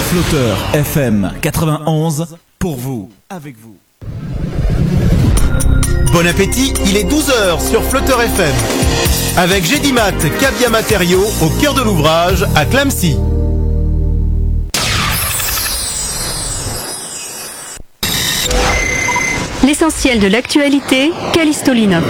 Flotteur FM 91, pour vous, avec vous. Bon appétit, il est 12h sur Flotteur FM. Avec Gédimat, Cavia Matériaux, au cœur de l'ouvrage, à Clamecy. L'essentiel de l'actualité, Callisto Lina.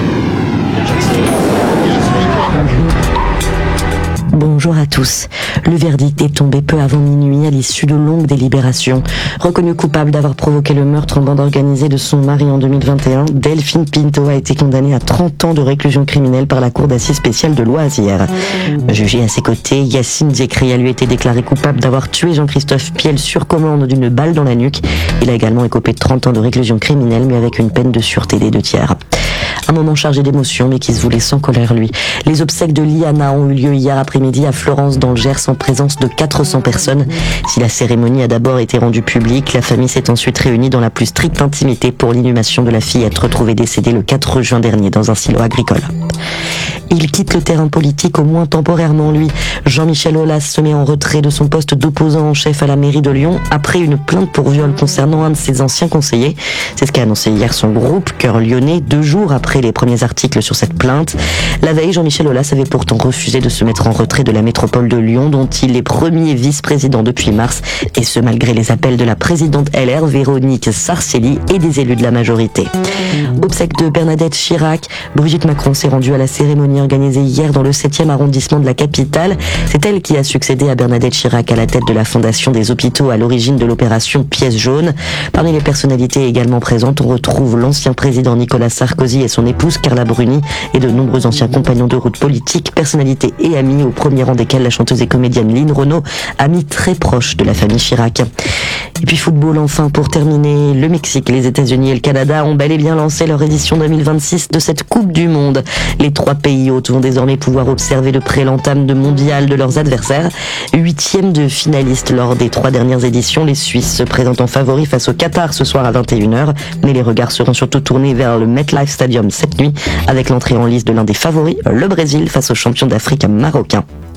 Bonjour à tous. Le verdict est tombé peu avant minuit à l'issue de longues délibérations. Reconnue coupable d'avoir provoqué le meurtre en bande organisée de son mari en 2021, Delphine Pinto a été condamnée à 30 ans de réclusion criminelle par la Cour d'assises spéciale de Loisière. Jugé à ses côtés, Yacine Diekri a lui été déclaré coupable d'avoir tué Jean-Christophe Piel sur commande d'une balle dans la nuque. Il a également écopé de 30 ans de réclusion criminelle, mais avec une peine de sûreté des 2/3. Un moment chargé d'émotion, mais qui se voulait sans colère, lui. Les obsèques de Liana ont eu lieu hier après-midi à Florence, dans le Gers, en présence de 400 personnes. Si la cérémonie a d'abord été rendue publique, la famille s'est ensuite réunie dans la plus stricte intimité pour l'inhumation de la fillette retrouvée décédée le 4 juin dernier dans un silo agricole. Il quitte le terrain politique, au moins temporairement, lui. Jean-Michel Aulas se met en retrait de son poste d'opposant en chef à la mairie de Lyon après une plainte pour viol concernant un de ses anciens conseillers. C'est ce qu'a annoncé hier son groupe Cœur Lyonnais, 2 jours après les premiers articles sur cette plainte. La veille, Jean-Michel Aulas avait pourtant refusé de se mettre en retrait de la métropole de Lyon, dont il est premier vice-président depuis mars, et ce malgré les appels de la présidente LR, Véronique Sarcelli, et des élus de la majorité. Obsèque de Bernadette Chirac, Brigitte Macron s'est rendue à la cérémonie organisée hier dans le 7e arrondissement de la capitale. C'est elle qui a succédé à Bernadette Chirac à la tête de la Fondation des hôpitaux à l'origine de l'opération Pièce jaune. Parmi les personnalités également présentes, on retrouve l'ancien président Nicolas Sarkozy et son épouse Carla Bruni et de nombreux anciens compagnons de route politiques, personnalités et amis, au premier rang desquels la chanteuse et comédienne Lynn Renaud, amie très proche de la famille Chirac. Et puis football enfin, pour terminer, le Mexique, les États-Unis et le Canada ont bel et bien lancé leur édition 2026 de cette Coupe du Monde. Les 3 pays hôtes vont désormais pouvoir observer de près l'entame de mondial de leurs adversaires. 8e de finalistes lors des 3 dernières éditions, les Suisses se présentent en favoris face au Qatar ce soir à 21h, mais les regards seront surtout tournés vers le MetLife Stadium cette nuit, avec l'entrée en lice de l'un des favoris, le Brésil, face au champion d'Afrique marocain.